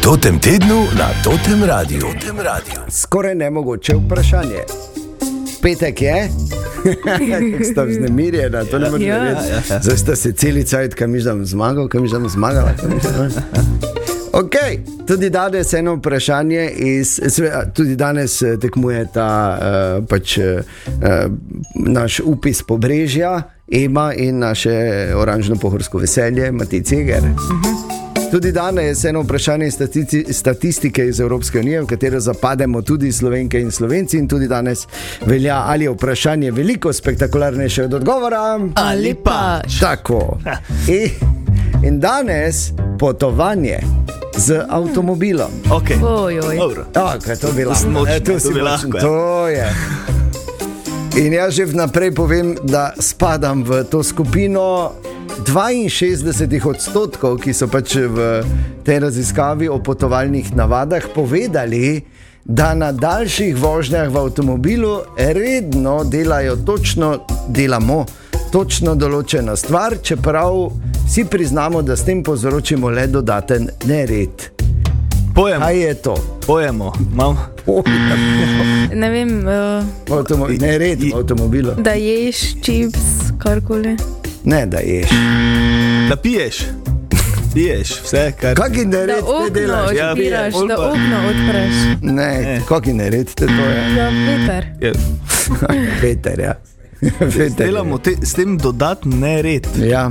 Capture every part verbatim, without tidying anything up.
Totem tednu na Totem Radiu. Totem Radiu. Skoraj nemogoče vprašanje. Petek je? Kako sta vznemirjena, to ne moreš Ja. reči. Ja, ja. Zdaj sta se celi cajt, kam mišljam zmagal, kam mišljam zmagala. Ok, tudi danes eno vprašanje iz, tudi danes tekmuje ta uh, pač uh, naš upis Pobrežja, Ema in naše oranžno-pohorsko veselje, Matej Ceger. Uh-huh. Tudi danes eno vprašanje statisti, statistike iz Evropske unije, v katero zapademo tudi Slovenke in Slovenci, in tudi danes velja, ali je vprašanje veliko spektakularnejše od odgovora Ali pač. Tako. In, in danes potovanje z avtomobilom. Okay. Ojoj. Dobro. Ja, kaj to bi lahko. močno, E, to to si bi močen, lahko, ja. to je. In jaz že vnaprej povem, da spadam v to skupino dvainšestdeset odstotkov, ki so pač v tej raziskavi o potovalnih navadah povedali, da na daljših vožnjah v avtomobilu redno delajo točno, delamo točno določeno stvar, čeprav vsi priznamo, da s tem povzročimo le dodaten nered. Pojemo. Kaj je to? Pojemo. Mam. Ne vem, uh, Avtomo- nered v avtomobilu. da ješ čips, karkoli. Ne, da ješ. Da piješ. Piješ vse, kar... Kaki Da nered te okno delaš? Ja, odpiraš, pol da pa- okno odpreš. Ne, Ne. kaki nered te to je? Ja, veter. Je, Veter, ja. Veter. delamo te, s tem dodatni nered. Ja.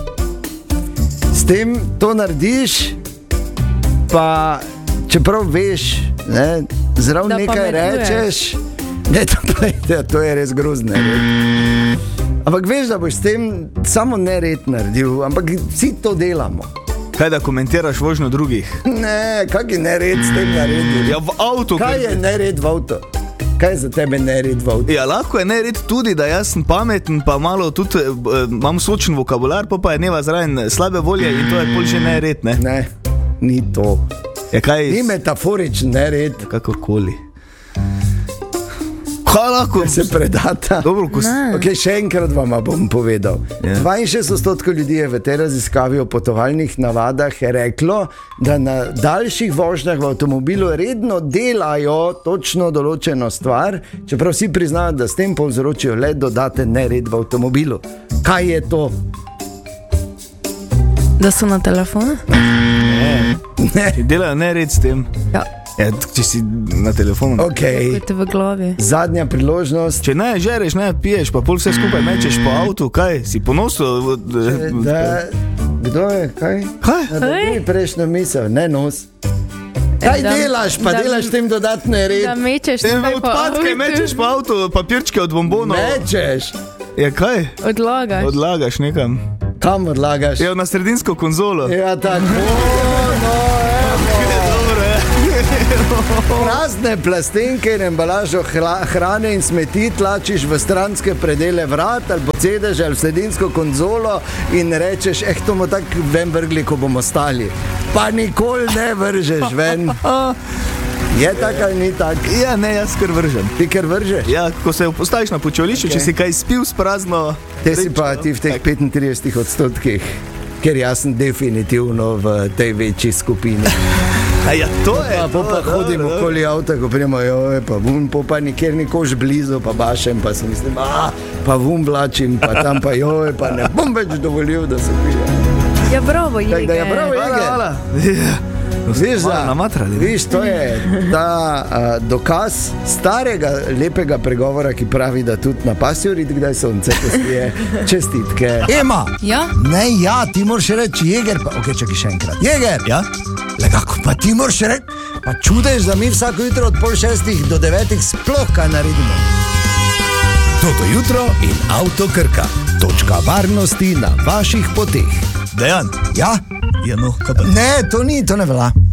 S tem to narediš, pa čeprav veš, ne, zraven Da nekaj pametuješ. rečeš, ne, to, pa, je- to je res grozno. Ampak veš, da boš s tem samo nered naredil, ampak vsi to delamo. Kaj da komentiraš vožnjo drugih? Ne, kak je nered s tem naredil? Ja, v avtu. Kaj je nered v avtu? Kaj je za tebe nered v avtu? Ja, lahko je nered tudi, da jaz sem pameten, pa malo tudi eh, imam sočen vokabular, pa, pa je neva zraven slabe volje in to je pol že nered, ne? Ne, ni to. Je kaj... Ni metaforičen nered, Kakorkoli. Kaj lahko? se predata. Dobro, ko s... Ne. Okay, še enkrat vam bom povedal. Ja. dvainšestdeset odstotkov ljudi je v tej raziskavi o potovalnih navadah reklo, da na daljših vožnjah v avtomobilu redno delajo točno določeno stvar, čeprav vsi priznajo, da s tem povzročijo le dodaten nered v avtomobilu. Kaj je to? Da so na telefonu? Ne, Ne. delajo nered s tem. Ja, Ja, če si na telefonu. Okay. kot je v glavi. Zadnja priložnost. Če ne žereš, ne piješ, pa pol vse skupaj mečeš po avtu, kaj si ponosil? Da, kdo je? Kaj? Kaj? Nadaljuj prejšnjo misel, ne nos. Kaj Da- delaš, pa da- delaš tem dodatne red? Da mečeš Te nekaj po odpadke avtu. mečeš po avtu, papirčke od bombonov. Mečeš. Ja, kaj? Odlagaš. Odlagaš nekam. Kam odlagaš? Ja, na sredinsko konzolo. Ja, tako. No, Dobro, ja. prazne plastenke in embalažo hla, hrane in smeti tlačiš v stranske predele vrat ali pod sedež ali v sredinsko konzolo in rečeš, eh, to bomo tako ven vrgli, ko bomo stali. Pa nikoli ne vržeš ven. Je tako ali ni tako? Ja, ne, jaz kar vržem. Ti ker vržeš? Ja, ko se postaviš na počolišču, Ok. če si kaj spil s prazno... Te si pa ti v teh petintridesetih odstotkih, ker jaz sem definitivno v tej večji skupini. A ja, to je... Pa, pa, pa to, hodim dobro, okoli avta, ko prijemo, joj, pa vum, pa, pa nikjer nikož blizu, pa bašem, pa si mislim, a, pa vum vlačim, pa tam pa joj, pa ne bom več dovolil, da se pije. Ja, bravo, Tako da je Jege. bravo, Hvala, Jege. hvala. Ja. Veš, Malo da, namatrali, ne? viš, to je ta uh, dokaz starega lepega pregovora, ki pravi, da tudi na pasju rid, kdaj sonce postije. Čestitke. Ema! Ja? Ne, ja, ti moraš reči Jeger, pa ok, čakaj še enkrat. Jeger! Ja? Le kako pa ti moraš reči? Pa čudež, da mi vsako jutro od pol šestih do devetih sploh kaj naredimo. Toto jutro in Avto Krka. Točka varnosti na vaših poteh. Dejan. Ja? Ja, no, kaj pa... Ne, to ni, to ne velja.